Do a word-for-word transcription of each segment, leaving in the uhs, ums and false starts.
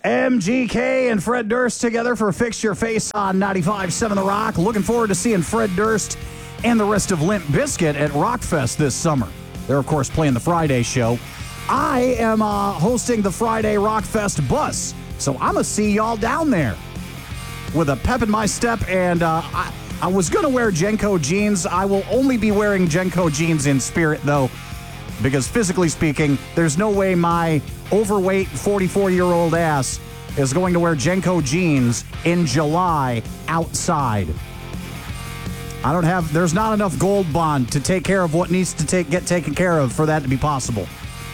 M G K and Fred Durst together for Fix Your Face on ninety-five point seven The Rock. Looking forward to seeing Fred Durst and the rest of Limp Bizkit at Rockfest this summer. They're, of course, playing the Friday show. I am uh, hosting the Friday Rockfest bus, so I'm going to see y'all down there with a pep in my step, and uh, I, I was going to wear Jenko jeans. I will only be wearing Jenko jeans in spirit, though, because physically speaking, there's no way my overweight forty-four-year-old ass is going to wear Jenko jeans in July outside. I don't have, there's not enough Gold Bond to take care of what needs to take get taken care of for that to be possible.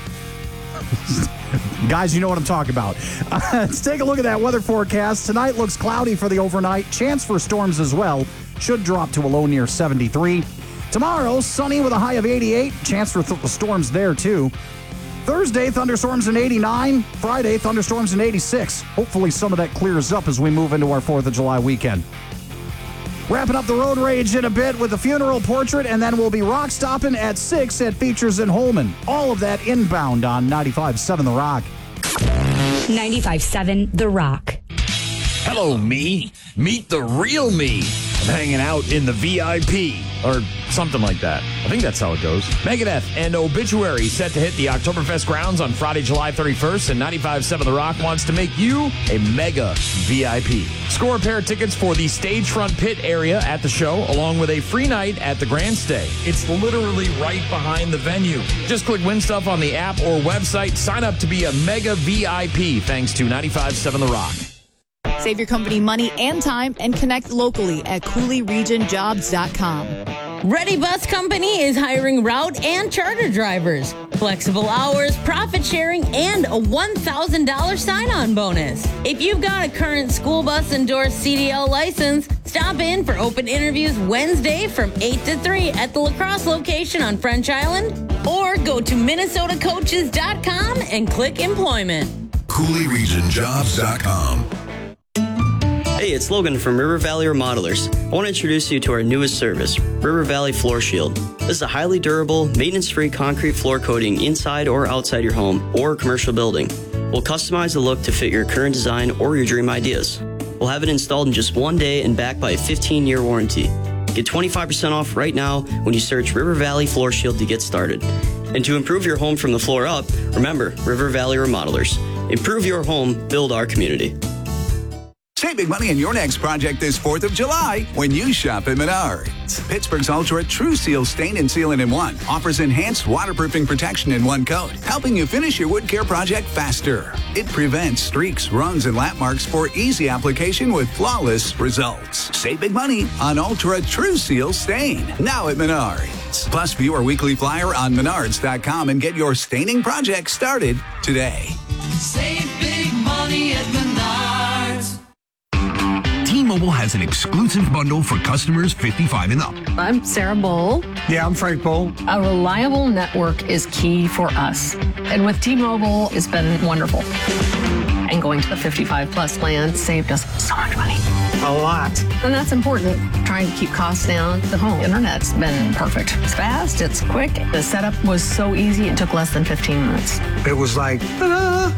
Guys, you know what I'm talking about. Uh, let's take a look at that weather forecast. Tonight looks cloudy for the overnight. Chance for storms as well. Should drop to a low near seventy-three. Tomorrow, sunny with a high of eighty-eight. Chance for th- storms there, too. Thursday, thunderstorms in eighty-nine. Friday, thunderstorms in eighty-six. Hopefully some of that clears up as we move into our fourth of July weekend. Wrapping up the road rage in a bit with the funeral portrait, and then we'll be rock stopping at six at Features in Holman. All of that inbound on ninety-five point seven The Rock. ninety-five point seven The Rock. Hello, me. Meet the real me. I'm hanging out in the V I P, or something like that. I think that's how it goes. Megadeth and Obituary set to hit the Oktoberfest grounds on Friday, July thirty-first, and ninety-five point seven The Rock wants to make you a mega V I P. Score a pair of tickets for the stage front pit area at the show, along with a free night at the Grand Stay. It's literally right behind the venue. Just click Win Stuff on the app or website. Sign up to be a mega V I P thanks to ninety-five point seven The Rock. Save your company money and time and connect locally at Cooley Region Jobs dot com. Ready Bus Company is hiring route and charter drivers. Flexible hours, profit sharing, and a one thousand dollars sign-on bonus. If you've got a current school bus endorsed C D L license, stop in for open interviews Wednesday from eight to three at the La Crosse location on French Island, or go to Minnesota Coaches dot com and click employment. Cooley Region Jobs dot com. Hey, it's Logan from River Valley Remodelers. I want to introduce you to our newest service, River Valley Floor Shield. This is a highly durable, maintenance-free concrete floor coating inside or outside your home or commercial building. We'll customize the look to fit your current design or your dream ideas. We'll have it installed in just one day and backed by a fifteen-year warranty. Get twenty-five percent off right now when you search River Valley Floor Shield to get started. And to improve your home from the floor up, remember River Valley Remodelers. Improve your home, build our community. Save big money on your next project this fourth of July when you shop at Menards. Pittsburgh's Ultra True Seal Stain and Sealant in One offers enhanced waterproofing protection in one coat, helping you finish your wood care project faster. It prevents streaks, runs, and lap marks for easy application with flawless results. Save big money on Ultra True Seal Stain, now at Menards. Plus, view our weekly flyer on Menards dot com and get your staining project started today. Save big money at Menards. T-Mobile has an exclusive bundle for customers fifty-five and up. I'm Sarah Bowl. Yeah, I'm Frank Bowl. A reliable network is key for us. And with T-Mobile, it's been wonderful. And going to the fifty-five plus plan saved us so much money. A lot. And that's important. Trying to keep costs down. The home internet's been perfect. It's fast, it's quick. The setup was so easy, it took less than fifteen minutes. It was like, ta-da!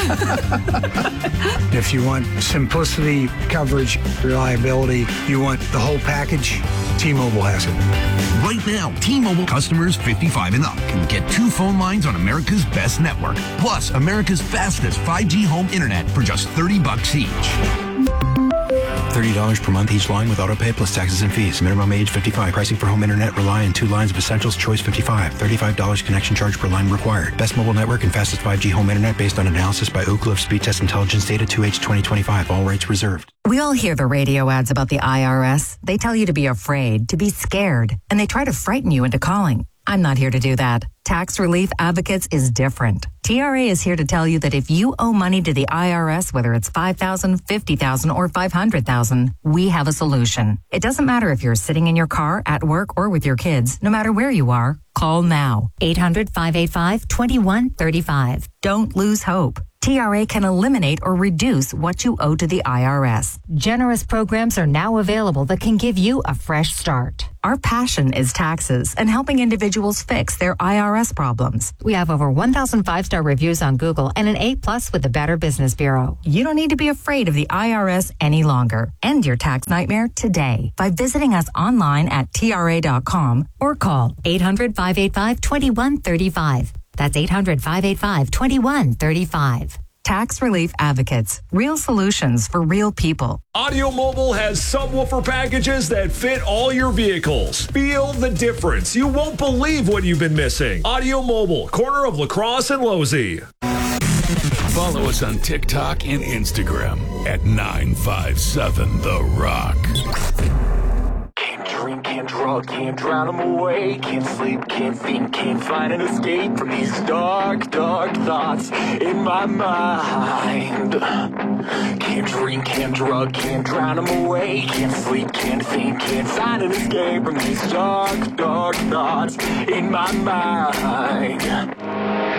If you want simplicity, coverage, reliability, you want the whole package, T-Mobile has it. Right now, T-Mobile customers fifty-five and up can get two phone lines on America's best network, plus America's fastest five G home internet for just thirty bucks each. thirty dollars per month each line with autopay plus taxes and fees. Minimum age fifty-five. Pricing for home internet rely on two lines of Essentials Choice fifty-five. thirty-five dollars connection charge per line required. Best mobile network and fastest five G home internet based on analysis by Ookla of Speed Test Intelligence data two H twenty twenty-five. All rights reserved. We all hear the radio ads about the I R S. They tell you to be afraid, to be scared, and they try to frighten you into calling. I'm not here to do that. Tax Relief Advocates is different. T R A is here to tell you that if you owe money to the I R S, whether it's five thousand dollars, fifty thousand dollars, or five hundred thousand dollars, we have a solution. It doesn't matter if you're sitting in your car, at work, or with your kids. No matter where you are, call now. eight hundred, five eight five, two one three five. Don't lose hope. T R A can eliminate or reduce what you owe to the I R S. Generous programs are now available that can give you a fresh start. Our passion is taxes and helping individuals fix their I R S problems. We have over one thousand five-star reviews on Google and an A plus with the Better Business Bureau. You don't need to be afraid of the I R S any longer. End your tax nightmare today by visiting us online at T R A dot com or call eight hundred, five eight five, two one three five. That's eight hundred, five eight five, two one three five. Tax Relief Advocates. Real solutions for real people. Audio Mobile has subwoofer packages that fit all your vehicles. Feel the difference. You won't believe what you've been missing. Audio Mobile, corner of La Crosse and Losey. Follow us on TikTok and Instagram at nine five seven The Rock. Can't drink, can't drug, can't drown them away. Can't sleep, can't think, can't find an escape from these dark, dark thoughts in my mind. Can't drink, can't drug, can't drown them away. Can't sleep, can't think, can't find an escape from these dark, dark thoughts in my mind.